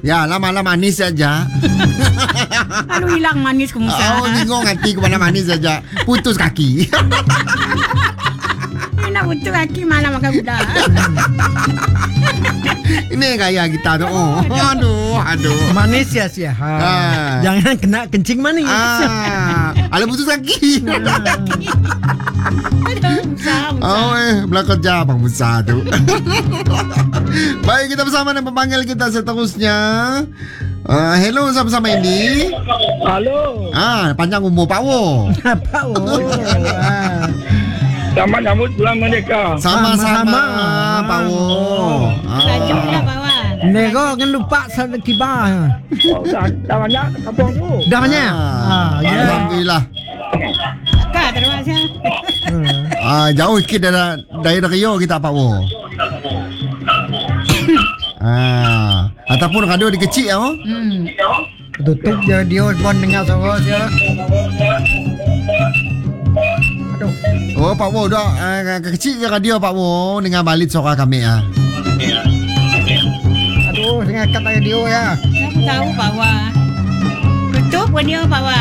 Ya, lama-lama manis saja. Lalu hilang manis ke muka. Bingung hati ke mana manis saja. Putus kaki. Nak putus kaki mana makan gula. Ini gaya kita tu. Aduh. Manis ya. Jangan kena kencing manis. Ada putus kaki. Belakang kerja Abang Musa tu. Baik, kita bersama dengan pemanggil kita seterusnya. Hello, sama-sama ini. Halo. Panjang umur Pak Wo. Pak Wo. Selamat nyambut bulan Merdeka. Sama-sama Pak Wo. Lanjut pula bawa. Nego kan lupa satu kibah. Dah banyak kampung tu. Dah banyak. Alhamdulillah. Kak, terima kasih. Jauh sikit dari Rio kita Pak Wo. Ataupun radio di kecil ya. Tutup je dia pun dengar suara dia. Aduh. Oh Pak Wo dah kecil je radio Pak Wo dengar balik suara kami ya. Aduh, dengar kat radio ya. Aku tahu bawa. Tutup radio bawa.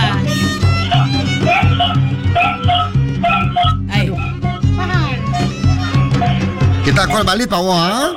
Ayo. Kita call balik Pak Wo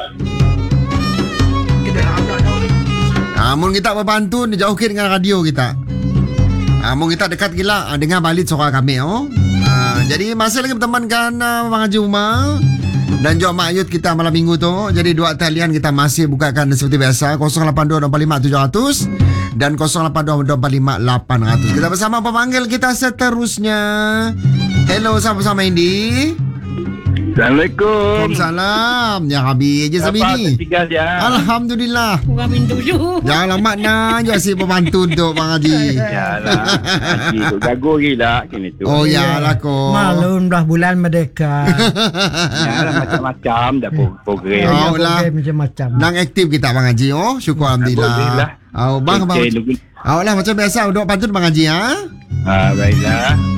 Mun kita berbantu jauhkan dengan radio kita. Mun kita dekat gila dengar balik suara kami jadi masih lagi bertemankan Bang Haji Umar dan juga Mak Ayut kita malam minggu tu. Jadi dua talian kita masih bukakan seperti biasa 082-245-700 dan 082-245-800. Kita bersama pemanggil kita seterusnya. Hello, sama-sama Indi. Assalamualaikum. Waalaikumsalam. Ya Habib je sebini. Alhamdulillah. Buka pintu dulu. Jangan lama nak je si pembantu untuk Bang Haji. Yalah. Haji tu jago gila kini tu. Oh yalah ko. Malum dah bulan Merdeka. Yalah macam-macam dah program. Oh lah. Macam-macam. Nang aktif kita Bang Haji syukur alhamdulillah. Bang. Lah macam biasa duduk pantun Bang Haji baiklah.